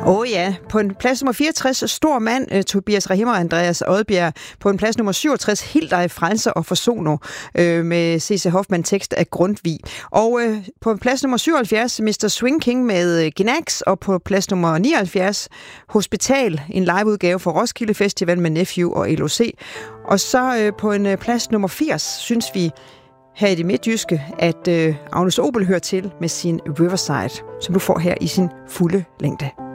Ja, på en plads nummer 64, Stor Mand, Tobias Rahim og Andreas Odbjerg. På en plads nummer 67, Hild dig, frelser og forsoner, med C.C. Hoffmann tekst af Grundtvig. Og på plads nummer 77, Mr. Swing King med Gnags. Og på plads nummer 79, Hospital, en liveudgave for Roskilde Festival med Nephew og LOC. Og så på en plads nummer 80, synes vi her i det midtjyske, at Agnes Obel hører til med sin Riverside, som du får her i sin fulde længde.